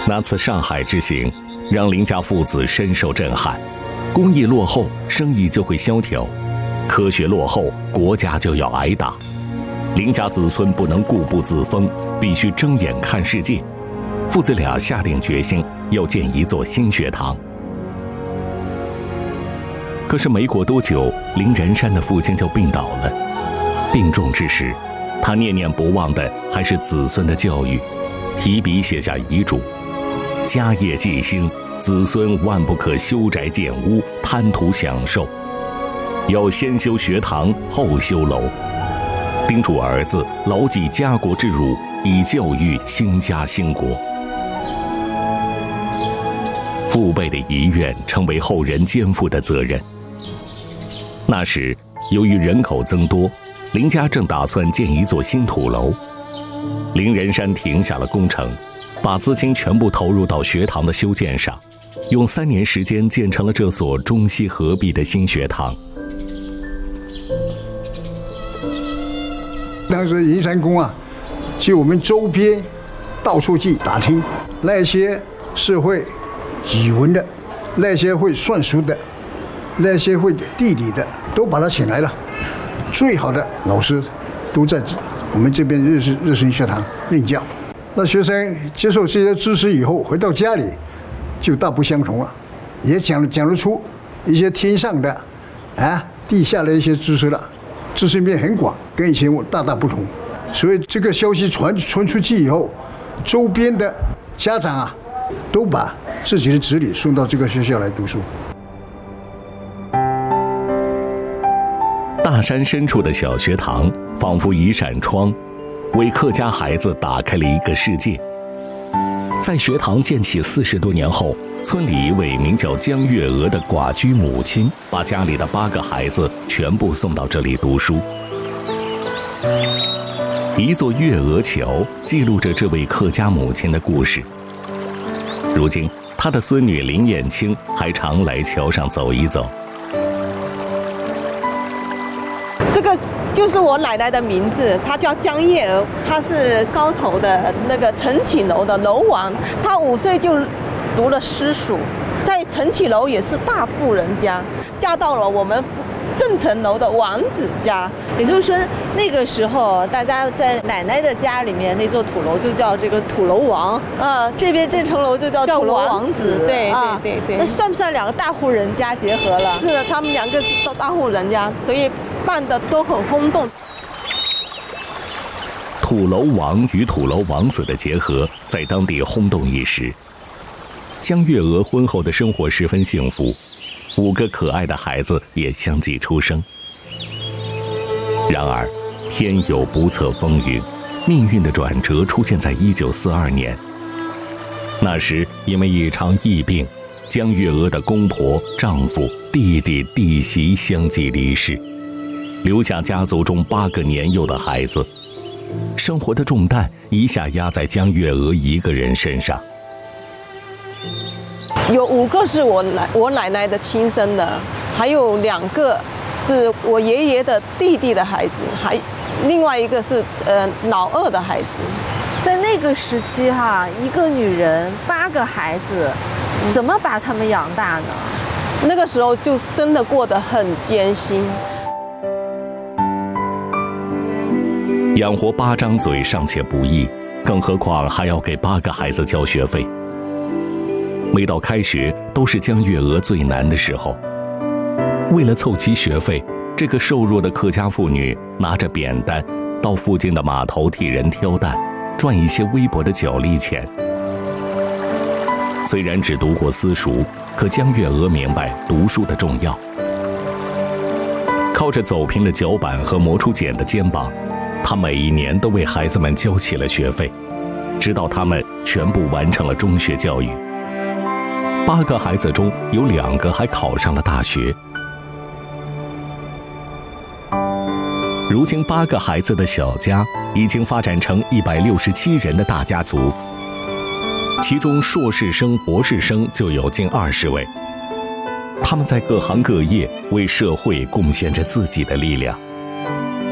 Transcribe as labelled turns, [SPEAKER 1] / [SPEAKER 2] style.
[SPEAKER 1] 那次上海之行，让林家父子深受震撼。工艺落后，生意就会萧条；科学落后，国家就要挨打。林家子孙不能固步自封，必须睁眼看世界。父子俩下定决心要建一座新学堂。可是没过多久，林仁山的父亲就病倒了。病重之时，他念念不忘的还是子孙的教育，提笔写下遗嘱：家业继兴，子孙万不可修宅建屋，贪图享受，要先修学堂，后修楼。叮嘱儿子牢记家国之辱，以教育兴家兴国。父辈的遗愿成为后人肩负的责任。那时，由于人口增多，林家正打算建一座新土楼。林仁山停下了工程，把资金全部投入到学堂的修建上，用3年时间建成了这所中西合璧的新学堂。
[SPEAKER 2] 当时银山宫啊，就我们周边到处去打听，那些是会语文的，那些会算术的，那些会地理的，都把他请来了。最好的老师都在我们这边日升学堂任教。那学生接受这些知识以后，回到家里就大不相同了，也讲得出一些天上的地下的一些知识了，知识面很广，跟以前大不同。所以这个消息传出去以后，周边的家长啊，都把自己的子女送到这个学校来读书。
[SPEAKER 1] 大山深处的小学堂仿佛一扇窗，为客家孩子打开了一个世界。在学堂建起40多年后，村里一位名叫江月娥的寡居母亲，把家里的8个孩子全部送到这里读书。一座月娥桥记录着这位客家母亲的故事。如今，她的孙女林燕青还常来桥上走一走。
[SPEAKER 3] 这个就是我奶奶的名字，她叫江月娥，她是高头的那个承启楼的楼王，她5岁就读了诗塾，在承启楼也是大富人家，嫁到了我们郑成楼的王子家。
[SPEAKER 4] 也就是说，那个时候大家在奶奶的家里面，那座土楼就叫这个土楼王，这边郑成楼就叫土楼王子。
[SPEAKER 3] 对。
[SPEAKER 4] 那算不算2个大户人家结合了？
[SPEAKER 3] 是的，他们2个是大户人家，所以办的都很轰动。
[SPEAKER 1] 土楼王与土楼王子的结合在当地轰动一时。江月娥婚后的生活十分幸福，5个可爱的孩子也相继出生。然而，天有不测风云，命运的转折出现在1942年。那时，因为一场疫病，江月娥的公婆、丈夫、弟弟、弟媳相继离世，留下家族中8个年幼的孩子。生活的重担一下压在江月娥一个人身上。
[SPEAKER 3] 有5个是我奶奶的亲生的，还有2个是我爷爷的弟弟的孩子，还另外一个是老2的孩子。
[SPEAKER 4] 在那个时期一个女人8个孩子，怎么把他们养大呢？
[SPEAKER 3] 那个时候就真的过得很艰辛。
[SPEAKER 1] 养活8张嘴尚且不易，更何况还要给8个孩子交学费。每到开学，都是江月娥最难的时候。为了凑齐学费，这个瘦弱的客家妇女拿着扁担到附近的码头替人挑担，赚一些微薄的脚力钱。虽然只读过私塾，可江月娥明白读书的重要。靠着走平的脚板和磨出茧的肩膀，她每一年都为孩子们交起了学费，直到他们全部完成了中学教育。8个孩子中有2个还考上了大学。如今8个孩子的小家已经发展成167人的大家族，其中硕士生、博士生就有近20位。他们在各行各业为社会贡献着自己的力量。